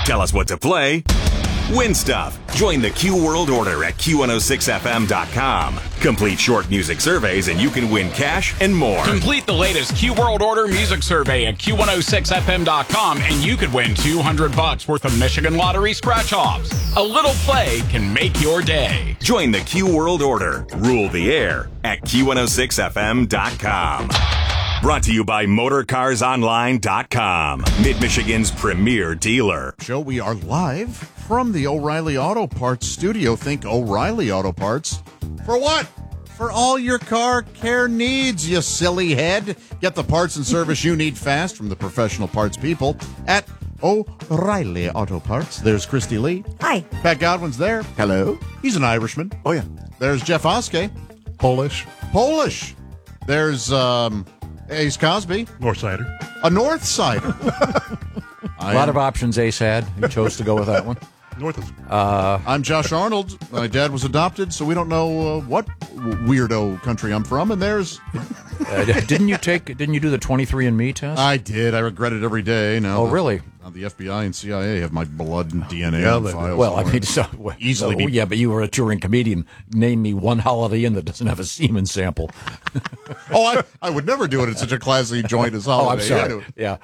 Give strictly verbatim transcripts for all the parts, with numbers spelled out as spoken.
Tell us what to play. Win stuff. Join the Q World Order at Q one oh six F M dot com. Complete short music surveys and you can win cash and more. Complete the latest Q World Order music survey at Q one oh six F M dot com and you could win two hundred bucks worth of Michigan Lottery scratch-offs. A little play can make your day. Join the Q World Order. Rule the air at Q one oh six F M dot com. Brought to you by Motor Cars Online dot com, Mid-Michigan's premier dealer. Show, we are live from the O'Reilly Auto Parts studio. Think O'Reilly Auto Parts. For what? For all your car care needs, you silly head. Get the parts and service you need fast from the professional parts people at O'Reilly Auto Parts. There's Christy Lee. Hi. Pat Godwin's there. Hello. He's an Irishman. Oh, yeah. There's Jeff Oskey. Polish. Polish. There's um, Ace Cosby. Northsider. A North Sider. A lot of options Ace had. He chose to go with that one. North is. Uh, I'm Josh Arnold. My dad was adopted, so we don't know uh, what weirdo country I'm from. And there's... uh, didn't you take? Didn't you do the twenty-three and me test? I did. I regret it every day. Now Oh, the, really? Now the F B I and C I A have my blood and D N A Yeah, on they- file. Well, I somewhere. mean, so well, Easily so, be- yeah, but you were a touring comedian. Name me one Holiday Inn that doesn't have a semen sample. oh, I, I would never do it at such a classy joint as Oh, Holiday. I'm sorry. Yeah.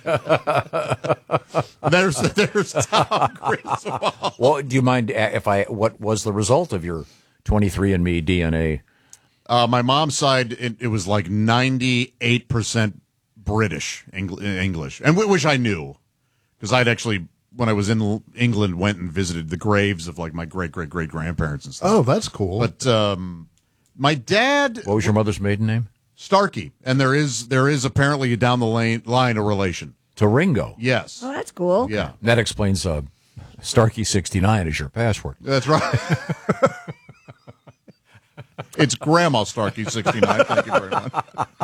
There's there's Tom Griswold. Well, do you mind if I? What was the result of your twenty-three and me D N A? Uh, my mom's side, it, it was like ninety-eight percent British Engl- English, and w- which I knew because I'd actually, when I was in L- England, went and visited the graves of like my great great great grandparents and stuff. Oh, that's cool. But um, my dad, What was your mother's maiden name? Starkey, and there is there is apparently down the lane, line a relation. To Ringo. Yes. Oh, that's cool. Yeah, That explains uh, Starkey sixty-nine is your password. that's right. It's Grandma Starkey sixty-nine. Thank you very much.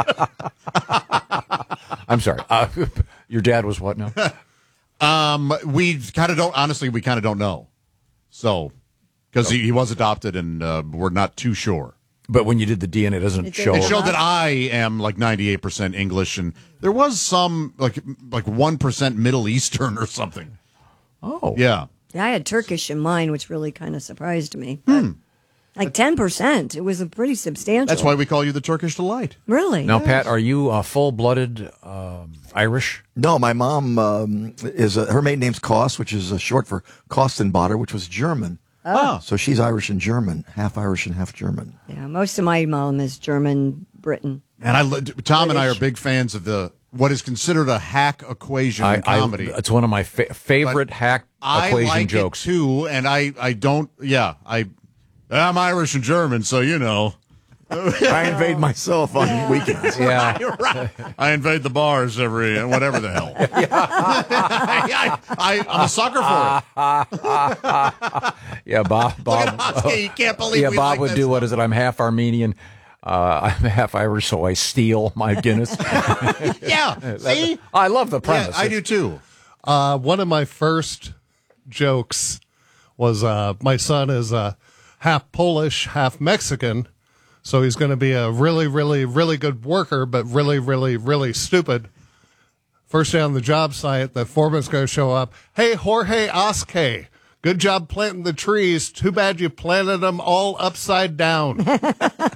I'm sorry. Uh, your dad was what now? Um, we kind of don't. Honestly, we kind of don't know. So, because he, he was adopted, and uh, we're not too sure. But when you did the D N A, it doesn't It show. It didn't showed that I am like ninety-eight percent English, and there was some like like one percent Middle Eastern or something. Oh. Yeah. Yeah, I had Turkish in mine, which really kind of surprised me. But like ten percent. It was a pretty substantial. That's why we call you the Turkish Delight. Really? Now, Pat, are you uh, full-blooded um, Irish? No, my mom um, is a, her maiden name's Koss, which is uh, short for Kostenbader, which was German. Oh. So she's Irish and German, half Irish and half German. Yeah, most of my mom is German, Britain. And I, lo- Tom and I are big fans of the what is considered a hack equation I, in comedy. I, it's one of my fa- favorite But hack I equation like jokes. it too, and I, I don't. Yeah, I, I'm Irish and German, so you know. I invade myself on weekends. Yeah. You're right. I invade the bars every whatever the hell. I, I, I'm a sucker for it. Yeah, Bob. Look at Bob. Husky. You can't believe yeah, we Bob like would this do. What stuff. is it? I'm half Armenian. Uh, I'm half Irish, so I steal my Guinness. Yeah. See, I love the yeah, premise. I do too. Uh, one of my first jokes was uh, my son is uh, half Polish, half Mexican. So he's going to be a really, really, really good worker, but really, really, really stupid. First day on the job site, the foreman's going to show up. Hey, Jorge Oskey, good job planting the trees. Too bad you planted them all upside down.